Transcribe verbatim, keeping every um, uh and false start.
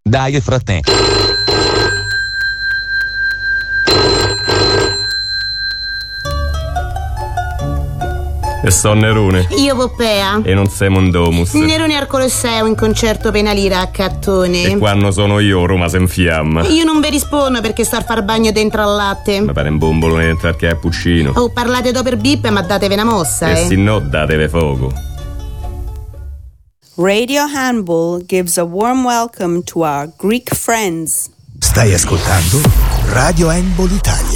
Dai frate. E son Nerone. Io Poppea. E non sei Mondomus. Nerone al Colosseo in concerto penalira a Cattone. E quando sono io Roma se infiamma. Io non vi rispondo perché sto a far bagno dentro al latte. Ma pare un bombolone dentro al cappuccino. Oh, parlate do per bip ma datevi una mossa, E eh. se no datevi fuoco. Radio Handball gives a warm welcome to our Greek friends. Stai ascoltando Radio Handball Italia.